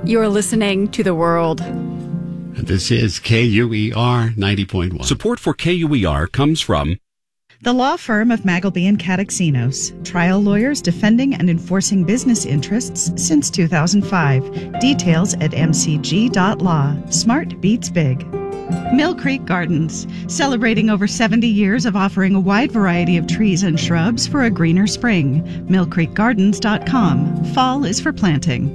You're listening to The World. This is KUER 90.1. Support for KUER comes from the law firm of Magleby and Kataxinos, trial lawyers defending and enforcing business interests since 2005. Details at mcg.law. Smart beats big. Mill Creek Gardens, celebrating over 70 years of offering a wide variety of trees and shrubs for a greener spring. millcreekgardens.com. Fall is for planting.